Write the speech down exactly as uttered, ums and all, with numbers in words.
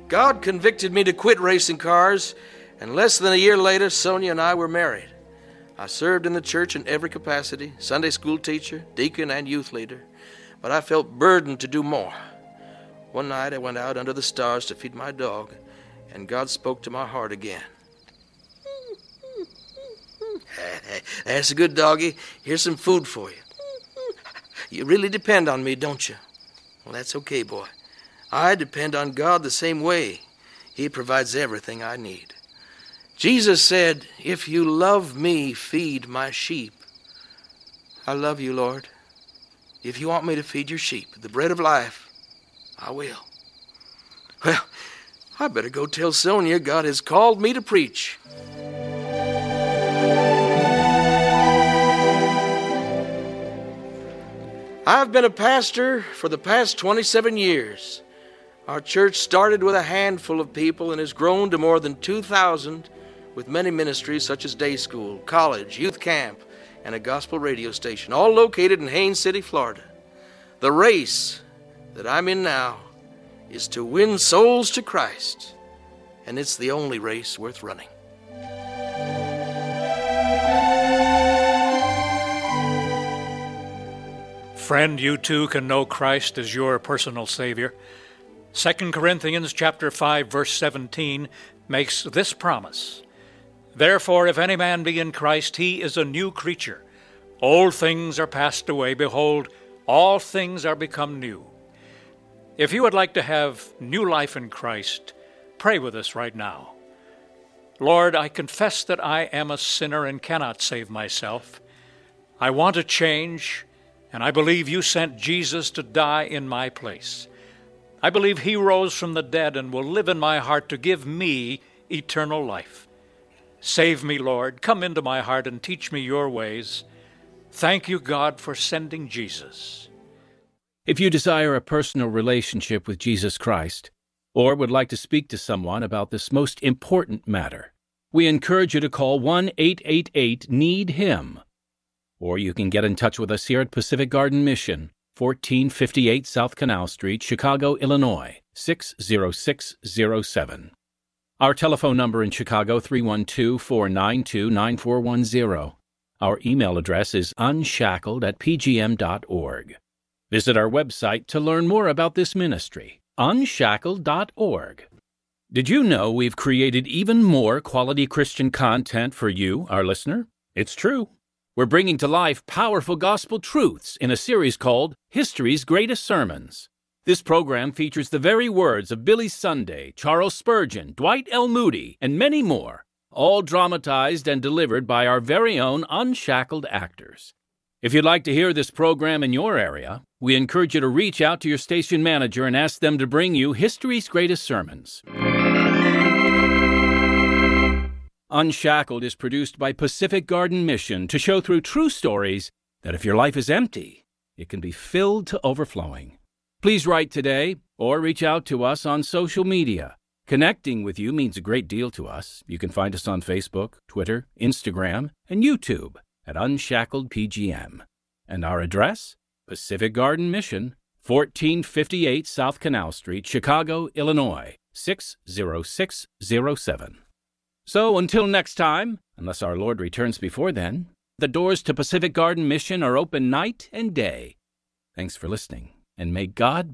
God convicted me to quit racing cars, and less than a year later, Sonia and I were married. I served in the church in every capacity, Sunday school teacher, deacon, and youth leader, but I felt burdened to do more. One night I went out under the stars to feed my dog, and God spoke to my heart again. That's a good doggy. Here's some food for you. You really depend on me, don't you? Well, that's okay, boy. I depend on God the same way. He provides everything I need. Jesus said, if you love me, feed my sheep. I love you, Lord. If you want me to feed your sheep, the bread of life, I will. Well, I better go tell Sonia God has called me to preach. I've been a pastor for the past twenty-seven years. Our church started with a handful of people and has grown to more than two thousand with many ministries such as day school, college, youth camp, and a gospel radio station, all located in Haines City, Florida. The race that I'm in now is to win souls to Christ, and it's the only race worth running. Friend, you too can know Christ as your personal Savior. Second Corinthians chapter five, verse seventeen makes this promise. Therefore, if any man be in Christ, he is a new creature. Old things are passed away. Behold, all things are become new. If you would like to have new life in Christ, pray with us right now. Lord, I confess that I am a sinner and cannot save myself. I want to change, and I believe you sent Jesus to die in my place. I believe he rose from the dead and will live in my heart to give me eternal life. Save me, Lord. Come into my heart and teach me your ways. Thank you, God, for sending Jesus. If you desire a personal relationship with Jesus Christ, or would like to speak to someone about this most important matter, we encourage you to call one eight eight eight need him. Or you can get in touch with us here at Pacific Garden Mission, fourteen fifty-eight South Canal Street, Chicago, Illinois, six zero six zero seven. Our telephone number in Chicago, three one two, four nine two, nine four one zero. Our email address is unshackled at p g m dot org. Visit our website to learn more about this ministry, unshackled dot org. Did you know we've created even more quality Christian content for you, our listener? It's true. We're bringing to life powerful gospel truths in a series called History's Greatest Sermons. This program features the very words of Billy Sunday, Charles Spurgeon, Dwight L. Moody, and many more, all dramatized and delivered by our very own unshackled actors. If you'd like to hear this program in your area, we encourage you to reach out to your station manager and ask them to bring you History's Greatest Sermons. Unshackled is produced by Pacific Garden Mission to show through true stories that if your life is empty, it can be filled to overflowing. Please write today or reach out to us on social media. Connecting with you means a great deal to us. You can find us on Facebook, Twitter, Instagram, and YouTube at Unshackled P G M. And our address? Pacific Garden Mission, fourteen fifty-eight South Canal Street, Chicago, Illinois, six zero six zero seven. So until next time, unless our Lord returns before then, the doors to Pacific Garden Mission are open night and day. Thanks for listening, and may God